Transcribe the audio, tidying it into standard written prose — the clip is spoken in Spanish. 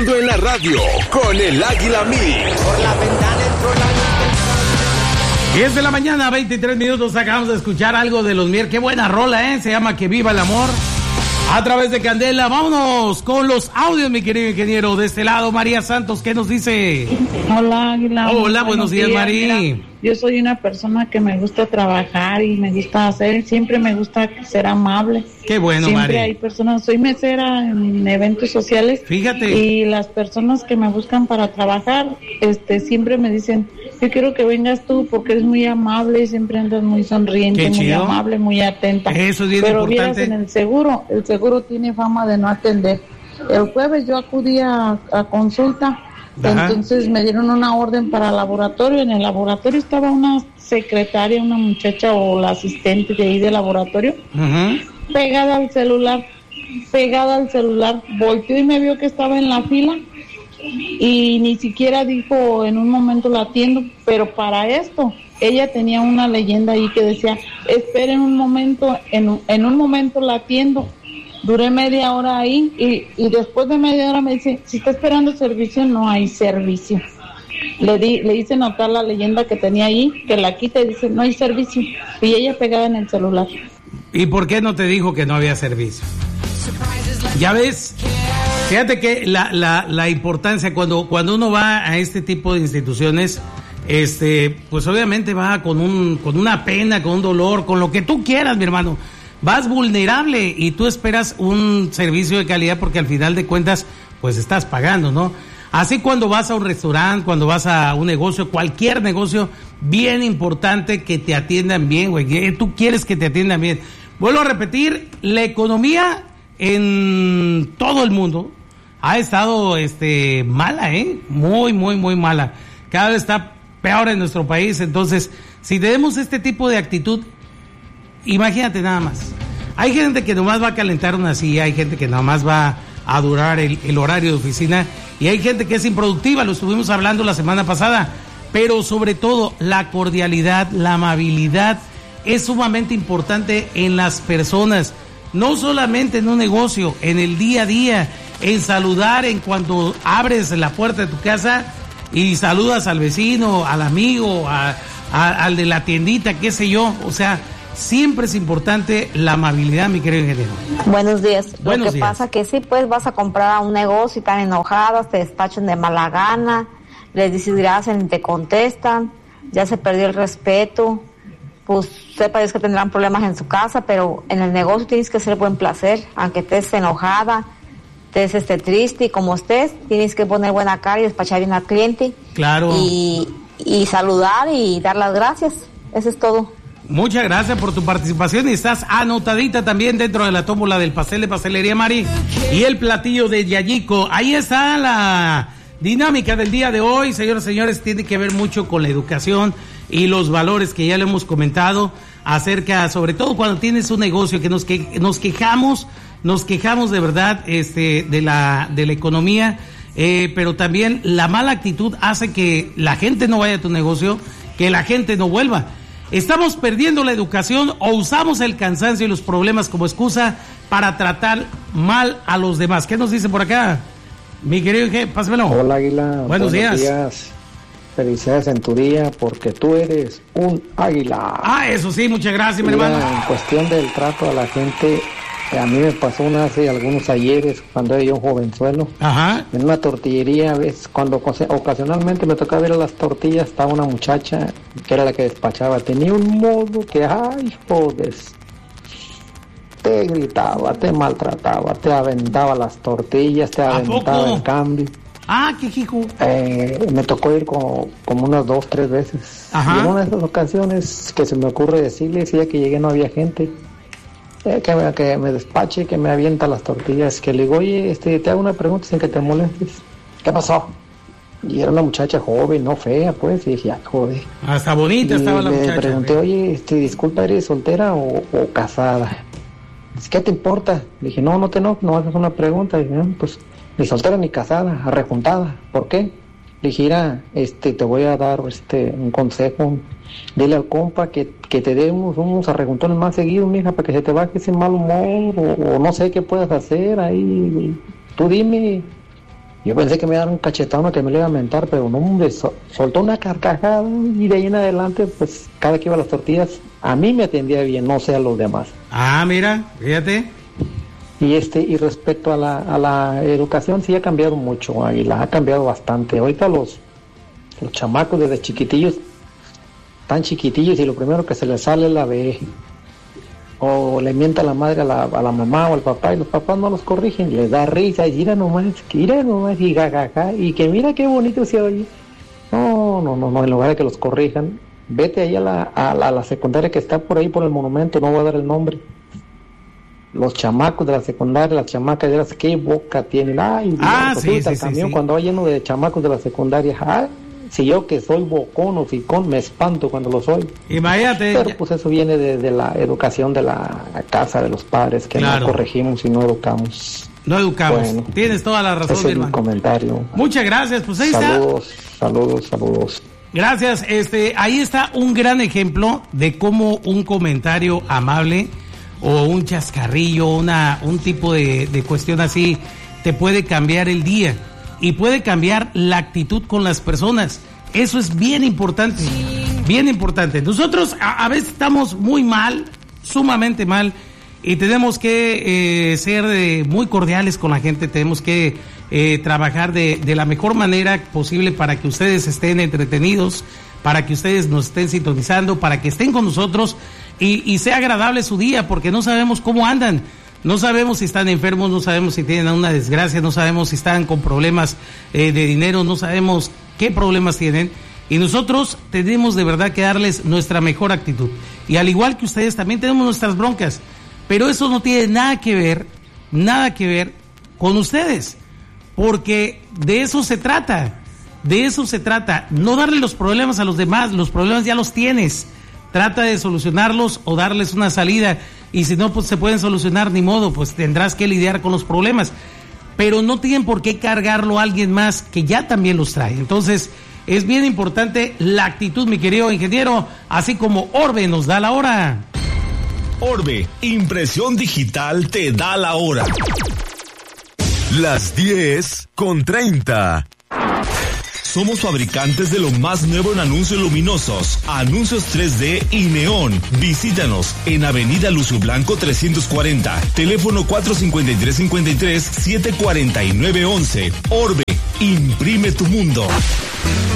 Entrando en la radio con el Águila Mix. Por la ventana entró la luz. 10 de la mañana, 23 minutos. Acabamos de escuchar algo de los Mier. Qué buena rola, Se llama Que Viva el Amor. A través de Candela. Vámonos con los audios, mi querido ingeniero. De este lado, María Santos, ¿qué nos dice? Hola, Águila. Hola, buenos días, María. Mira, yo soy una persona que me gusta trabajar y me gusta hacer, siempre me gusta ser amable. Qué bueno, siempre María. Hay personas, soy mesera en eventos sociales. Fíjate. Y las personas que me buscan para trabajar, siempre me dicen, yo quiero que vengas tú porque eres muy amable, siempre andas muy sonriente, muy amable, muy atenta. Eso es bien Pero importante. vieras, en el seguro tiene fama de no atender. El jueves yo acudí a consulta. Ajá. Entonces me dieron una orden para laboratorio. En el laboratorio estaba una secretaria, una muchacha o la asistente de ahí del laboratorio, pegada al celular. Volteó y me vio que estaba en la fila y ni siquiera dijo en un momento la atiendo, pero para esto ella tenía una leyenda ahí que decía, esperen un momento, en un momento la atiendo. Duré media hora ahí y después de media hora me dice, si está esperando servicio, no hay servicio. Le hice notar la leyenda que tenía ahí, que la quita y dice, no hay servicio. Y ella pegada en el celular. ¿Y por qué no te dijo que no había servicio? Ya ves, fíjate que la importancia cuando uno va a este tipo de instituciones, pues obviamente va con una pena, con un dolor, con lo que tú quieras, mi hermano. Vas vulnerable y tú esperas un servicio de calidad porque al final de cuentas, pues estás pagando, ¿no? Así cuando vas a un restaurante, cuando vas a un negocio, cualquier negocio, bien importante que te atiendan bien, güey. Tú quieres que te atiendan bien. Vuelvo a repetir, la economía en todo el mundo ha estado mala, muy, muy, muy mala. Cada vez está peor en nuestro país. Entonces, si tenemos este tipo de actitud, imagínate nada más. Hay gente que nomás va a calentar una silla, hay gente que nomás va a durar el horario de oficina y hay gente que es improductiva, lo estuvimos hablando la semana pasada, pero sobre todo la cordialidad, la amabilidad es sumamente importante en las personas, no solamente en un negocio, en el día a día, en saludar en cuanto abres la puerta de tu casa y saludas al vecino, al amigo, al de la tiendita, qué sé yo, o sea, siempre es importante la amabilidad, mi querido ingeniero. Buenos días. Buenos Lo que días. pasa que sí, pues vas a comprar a un negocio y están enojadas, te despachan de mala gana, les dices gracias y te contestan, ya se perdió el respeto, pues sepa Dios que tendrán problemas en su casa, pero en el negocio tienes que ser buen placer, aunque estés enojada, estés triste y como estés, tienes que poner buena cara y despachar bien al cliente. Claro. Y saludar y dar las gracias, eso es todo. Muchas gracias por tu participación y estás anotadita también dentro de la tómbola del pastel de Pastelería Mari y el platillo de Yayico. Ahí está la dinámica del día de hoy, señoras y señores, tiene que ver mucho con la educación y los valores que ya le hemos comentado acerca, sobre todo cuando tienes un negocio que nos quejamos de verdad de la economía, pero también la mala actitud hace que la gente no vaya a tu negocio, que la gente no vuelva. ¿Estamos perdiendo la educación o usamos el cansancio y los problemas como excusa para tratar mal a los demás? ¿Qué nos dice por acá? Mi querido G, pásamelo. Hola, Águila. Buenos días. Felicidades en tu día porque tú eres un águila. Ah, eso sí, muchas gracias, mi hermano. En cuestión del trato a la gente, a mí me pasó hace algunos ayeres cuando era yo un jovenzuelo. Ajá. En una tortillería, a veces, cuando ocasionalmente me tocaba ver las tortillas, estaba una muchacha que era la que despachaba. Tenía un modo que, ay, jodes, te gritaba, te maltrataba, te aventaba las tortillas, te aventaba el cambio. Ah, qué hijo. Me tocó ir como unas 2, 3 veces. Ajá. Y en una de esas ocasiones que se me ocurre decirle, si ya que llegué no había gente, que me despache, que me avienta las tortillas, que le digo, oye, te hago una pregunta sin que te molestes. ¿Qué pasó? Y era una muchacha joven, no fea, pues, y dije, joder. Hasta bonita estaba la muchacha. Le pregunté, oye, disculpa, ¿eres soltera o casada? Dice, ¿qué te importa? Le dije, no hagas una pregunta. Dije, no, pues, ni soltera ni casada, arrejuntada. ¿Por qué? Le dije, mira, te voy a dar un consejo. Dile al compa que te dé unos arrejuntones más seguidos, mija, para que se te baje ese mal humor, o no sé qué puedas hacer ahí. Tú dime. Yo pensé que me iba a dar un cachetón o que me lo iba a mentar, pero no, hombre, soltó una carcajada y de ahí en adelante, pues cada que iba a las tortillas, a mí me atendía bien, no sé a los demás. Ah, mira, fíjate. Y respecto a la educación, sí ha cambiado mucho, Águila, ha cambiado bastante. Ahorita los chamacos desde chiquitillos, tan chiquitillos, y lo primero que se les sale es la B. O le mienta la madre a la mamá o al papá, y los papás no los corrigen, les da risa, y mira nomás, y jajaja, y que mira qué bonito se oye. No, en lugar de que los corrijan, vete ahí a la secundaria que está por ahí por el monumento, no voy a dar el nombre. Los chamacos de la secundaria, las chamacas de las, qué boca tienen. Ay, sí. Cuando va lleno de chamacos de la secundaria, ay, si yo que soy bocón o ficón, me espanto cuando lo soy. Imagínate. Pero pues eso viene de la educación de la casa de los padres, que claro, no corregimos y no educamos. No educamos. Bueno, tienes toda la razón, ese mi es mi hermano. comentario. Muchas gracias, pues ahí Saludos. Gracias, ahí está un gran ejemplo de cómo un comentario amable o un chascarrillo, un tipo de cuestión así, te puede cambiar el día y puede cambiar la actitud con las personas. Eso es bien importante, bien importante. Nosotros a veces estamos muy mal, sumamente mal, y tenemos que ser muy cordiales con la gente, tenemos que trabajar de la mejor manera posible para que ustedes estén entretenidos, para que ustedes nos estén sintonizando, para que estén con nosotros y sea agradable su día, porque no sabemos cómo andan, no sabemos si están enfermos, no sabemos si tienen una desgracia, no sabemos si están con problemas de dinero, no sabemos qué problemas tienen, y nosotros tenemos de verdad que darles nuestra mejor actitud, y al igual que ustedes también tenemos nuestras broncas, pero eso no tiene nada que ver con ustedes, porque de eso se trata, no darle los problemas a los demás, los problemas ya los tienes, trata de solucionarlos o darles una salida, y si no, pues se pueden solucionar, ni modo, pues tendrás que lidiar con los problemas, pero no tienen por qué cargarlo a alguien más que ya también los trae. Entonces, es bien importante la actitud, mi querido ingeniero, así como Orbe nos da la hora. Orbe, impresión digital, te da la hora. Las 10:30. Somos fabricantes de lo más nuevo en anuncios luminosos, anuncios 3D y neón. Visítanos en Avenida Lucio Blanco 340, teléfono 453-53-749-11. Orbe, imprime tu mundo.